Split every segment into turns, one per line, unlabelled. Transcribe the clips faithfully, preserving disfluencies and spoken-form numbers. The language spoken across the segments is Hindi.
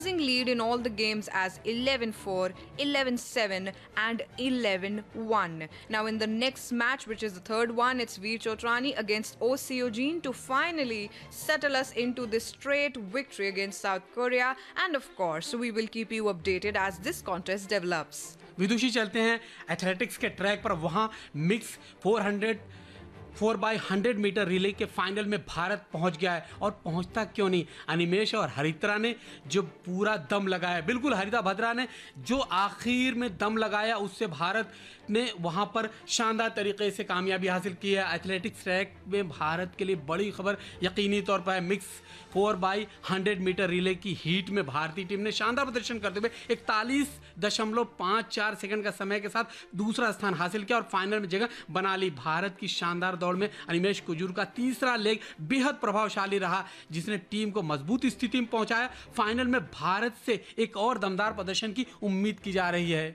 lead in all the games as eleven four, eleven seven and eleven one. Now in the next match, which is the third one, it's Veer Chotrani against O C Eugene to finally settle us into this straight victory against South Korea. And of course, we will keep you updated as this contest develops.
विदुषी चलते हैं एथलेटिक्स के ट्रैक पर। वहाँ mix four hundred four by hundred metre relay के फाइनल में भारत पहुंच गया है। और पहुंचता क्यों नहीं, अनिमेश और हरित्रा ने जो पूरा दम लगाया, बिल्कुल हरिता भद्रा ने जो आखिर में दम लगाया, उससे भारत ने वहां पर शानदार तरीके से कामयाबी हासिल की है। एथलेटिक्स ट्रैक में भारत के लिए बड़ी खबर यकीनी तौर पर है। Mix four by hundred metre relay की हीट में भारतीय टीम ने शानदार प्रदर्शन करते हुए इकतालीस दशमलव पाँच चार सेकंड का समय के साथ दूसरा स्थान हासिल किया और फाइनल में जगह बना ली। भारत की शानदार दौड़ में अनिमेश कुजूर का तीसरा लेग बेहद प्रभावशाली रहा, जिसने टीम को मजबूत स्थिति में पहुंचाया। फाइनल में भारत से एक और दमदार प्रदर्शन की उम्मीद की जा रही है।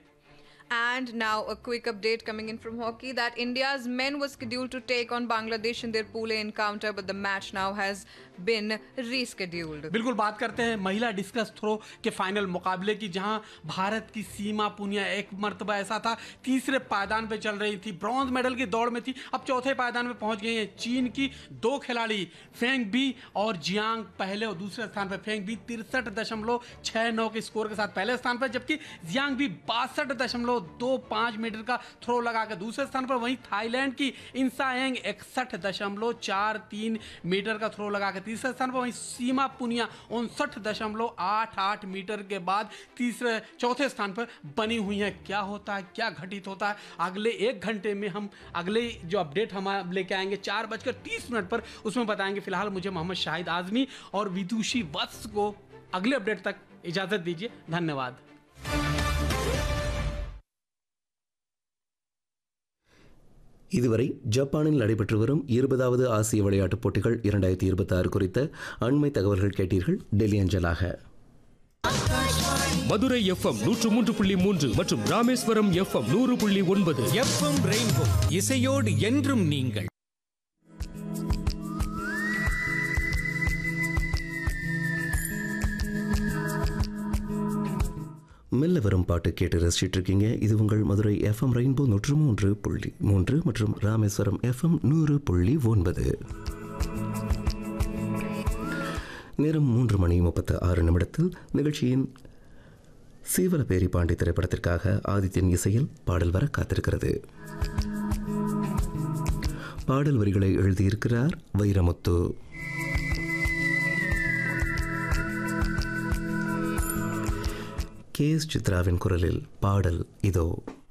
And now a quick update coming in from hockey that India's men was scheduled to take on Bangladesh in their Pool A encounter, but the match now has been rescheduled.
बिल्कुल बात करते हैं महिला डिस्कस थ्रो के फाइनल मुकाबले की, जहां भारत की सीमा पुनिया एक मर्तबा ऐसा था तीसरे पायदान पे चल रही थी, ब्रॉन्ज मेडल की दौड़ में थी, अब चौथे पायदान में पहुंच गई है। चीन की दो खिलाड़ी फेंग बी और जियांग पहले और दूसरे स्थान पर। फेंग बी तिरसठ दशमलव छह नौ के स्कोर के साथ पहले स्थान पर, जबकि जियांग बी बासठ दशमलव दो पांच मीटर का थ्रो लगा कर दूसरे स्थान पर। वहीं थाईलैंड की इंसाएंग इकसठ दशमलव चार तीन मीटर का थ्रो लगा कर तीसरे स्थान पर। वहीं सीमा पुनिया उनसठ दशमलव आठ आठ मीटर के बाद तीसरे चौथे स्थान पर बनी हुई है। क्या होता है, क्या घटित होता है, अगले एक घंटे में हम अगले जो अपडेट हम लेके आएंगे चार बजकर तीस मिनट पर, उसमें बताएंगे। फिलहाल मुझे मोहम्मद शाहिद आजमी और विदुषी वत्स को अगले अपडेट तक इजाजत दीजिए। धन्यवाद।
இதுவரை ஜப்பானில் நடைபெற்று வரும் இருபதாவது ஆசிய விளையாட்டுப் போட்டிகள் இரண்டாயிரத்தி இருபத்தி ஆறு குறித்த அண்மை தகவல்கள் கேட்டீர்கள். டெல்லி அஞ்சலாக.
மதுரை எஃப்எம் நூற்று மூன்று புள்ளி மூன்று மற்றும் ராமேஸ்வரம் எஃப்எம் நூறு புள்ளி ஒன்பது.
எஃப்எம் ரெயின்போ இசையோடு என்றும் நீங்கள்.
மெல்ல வரும் பாட்டு கேட்டு ரசிச்சுட்டு இருக்கீங்க. இது உங்கள் மதுரை எஃப்எம் ரெயின்போ நூற்று மூன்று புள்ளி மூன்று மற்றும் ராமேஸ்வரம் எஃப்எம் நூறு புள்ளி ஒன்பது. நேரம் மூன்று மணி முப்பத்து ஆறு நிமிடத்தில் நிகழ்ச்சியின் சீவலபேரி பாண்டி திரைப்படத்திற்காக ஆதித்யன் இசையில் பாடல் வர காத்திருக்கிறது. பாடல் வரிகளை எழுதியிருக்கிறார் வைரமுத்து. கே எஸ் சித்ராவின் குரலில் பாடல் இதோ.